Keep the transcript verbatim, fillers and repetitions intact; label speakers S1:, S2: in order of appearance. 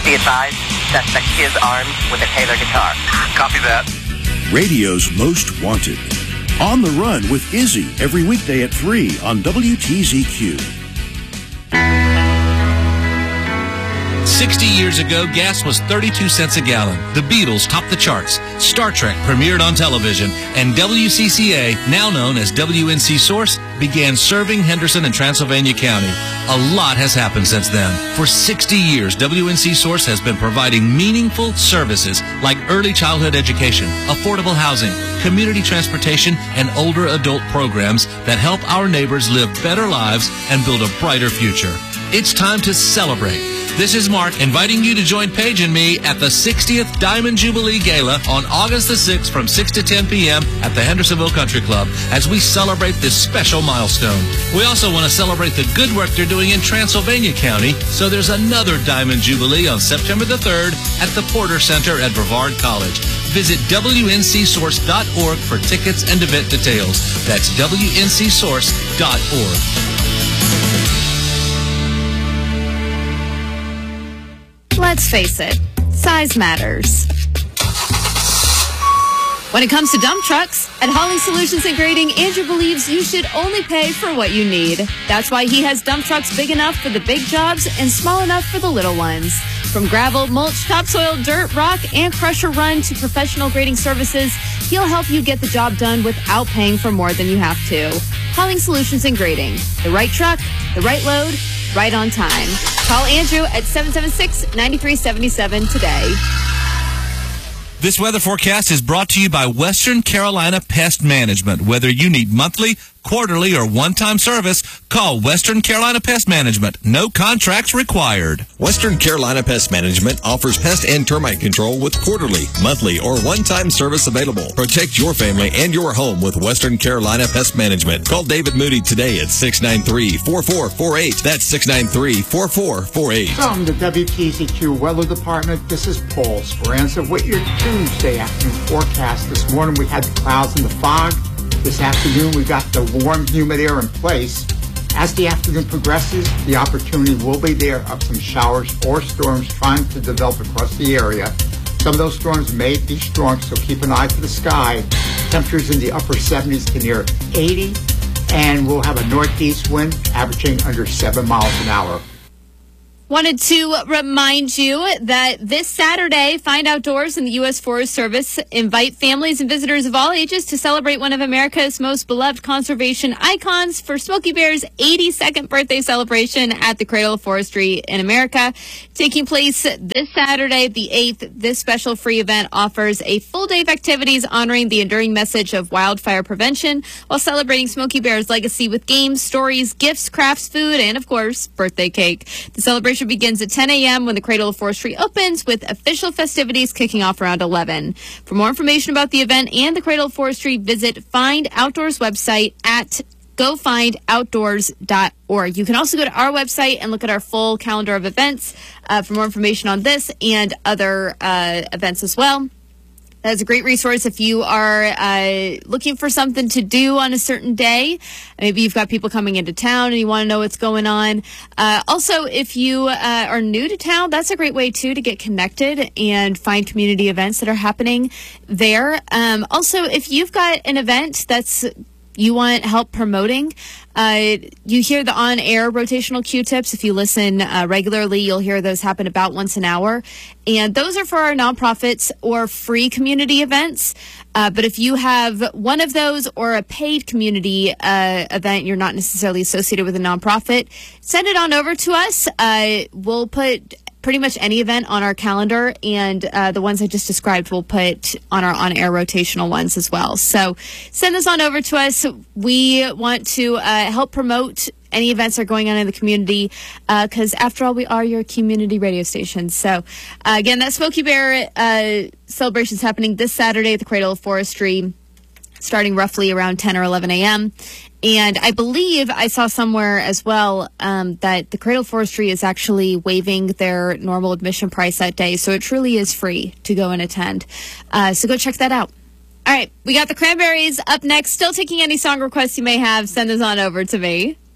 S1: Be advised, suspect is armed with a Taylor guitar.
S2: Copy that.
S3: Radio's Most Wanted. On the Run with Izzy every weekday at three on W T Z Q.
S4: sixty years ago, gas was thirty-two cents a gallon. The Beatles topped the charts. Star Trek premiered on television. And W C C A, now known as W N C Source, began serving Henderson and Transylvania County. A lot has happened since then. For sixty years, W N C Source has been providing meaningful services like early childhood education, affordable housing, community transportation, and older adult programs that help our neighbors live better lives and build a brighter future. It's time to celebrate. This is Mark inviting you to join Paige and me at the sixtieth Diamond Jubilee Gala on August the sixth from six to ten p.m. at the Hendersonville Country Club as we celebrate this special milestone. We also want to celebrate the good work they're doing in Transylvania County, so there's another Diamond Jubilee on September the third at the Porter Center at Brevard College. Visit W N C source dot org for tickets and event details. That's W N C source dot org.
S5: Let's face it, size matters. When it comes to dump trucks, at Hauling Solutions and Grading, Andrew believes you should only pay for what you need. That's why he has dump trucks big enough for the big jobs and small enough for the little ones. From gravel, mulch, topsoil, dirt, rock, and crusher run to professional grading services, he'll help you get the job done without paying for more than you have to. Hauling Solutions and Grading. The right truck, the right load, right on time. Call Andrew at seven seven six, nine three seven seven today.
S4: This weather forecast is brought to you by Western Carolina Pest Management. Whether you need monthly, quarterly, or one-time service, call Western Carolina Pest Management. No contracts required.
S6: Western Carolina Pest Management offers pest and termite control with quarterly, monthly, or one-time service available. Protect your family and your home with Western Carolina Pest Management. Call David Moody today at six nine three, four four four eight. That's six nine three, four four four eight.
S7: From the W T Z Q Weather Department, this is Paul Speranza with your Tuesday afternoon forecast. This morning we had the clouds and the fog. This afternoon, we've got the warm, humid air in place. As the afternoon progresses, the opportunity will be there of some showers or storms trying to develop across the area. Some of those storms may be strong, so keep an eye to the sky. Temperatures in the upper seventies to near eighty, and we'll have a northeast wind averaging under seven miles an hour.
S5: Wanted to remind you that this Saturday, Find Outdoors and the U S Forest Service invite families and visitors of all ages to celebrate one of America's most beloved conservation icons for Smokey Bear's eighty-second birthday celebration at the Cradle of Forestry in America. Taking place this Saturday, the eighth, this special free event offers a full day of activities honoring the enduring message of wildfire prevention while celebrating Smokey Bear's legacy with games, stories, gifts, crafts, food, and, of course, birthday cake. The celebration begins at ten a.m. when the Cradle of Forestry opens, with official festivities kicking off around eleven. For more information about the event and the Cradle of Forestry, visit Find Outdoors website at go find outdoors dot org. You can also go to our website and look at our full calendar of events uh, for more information on this and other uh, events as well. That's a great resource if you are uh, looking for something to do on a certain day. Maybe you've got people coming into town and you want to know what's going on. Uh, also, if you uh, are new to town, that's a great way, too, to get connected and find community events that are happening there. Um, also, if you've got an event that's you want help promoting, uh, you hear the on-air rotational Q-tips. If you listen uh, regularly, you'll hear those happen about once an hour. And those are for our nonprofits or free community events. Uh, but if you have one of those or a paid community uh, event, you're not necessarily associated with a nonprofit, send it on over to us. Uh, we'll put pretty much any event on our calendar, and uh, the ones I just described we'll put on our on-air rotational ones as well. So send this on over to us. We want to uh, help promote any events that are going on in the community because, uh, after all, we are your community radio station. So, uh, again, that Smokey Bear uh, celebration is happening this Saturday at the Cradle of Forestry, starting roughly around ten or eleven a.m., and I believe I saw somewhere as well um, that the Cradle Forestry is actually waiving their normal admission price that day. So it truly is free to go and attend. Uh, so go check that out. All right, we got the Cranberries up next. Still taking any song requests you may have. Send those on over to me.